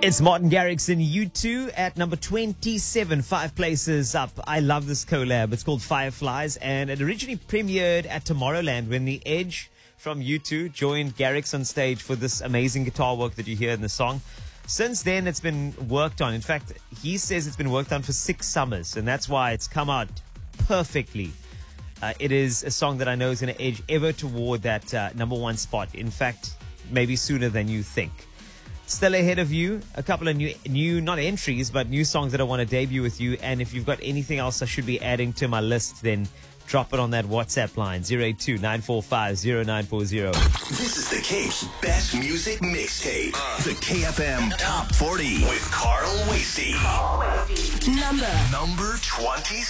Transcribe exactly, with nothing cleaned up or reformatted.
It's Martin Garrix and U two at number twenty-seven, five places up. I love this collab. It's called Fireflies, and it originally premiered at Tomorrowland when The Edge from U two joined Garrix on stage for this amazing guitar work that you hear in the song. Since then, it's been worked on. In fact, he says it's been worked on for six summers, and that's why it's come out perfectly. Uh, it is a song that I know is going to edge ever toward that uh, number one spot. In fact, maybe sooner than you think. Still ahead of you, a couple of new, new, not entries, but new songs that I want to debut with you. And if you've got anything else I should be adding to my list, then drop it on that WhatsApp line, zero eight two, nine four five, zero nine four zero. This is the Cape's best music mixtape. Uh, the K F M Top forty with Carl Wasey. Number. Number twenty-seven.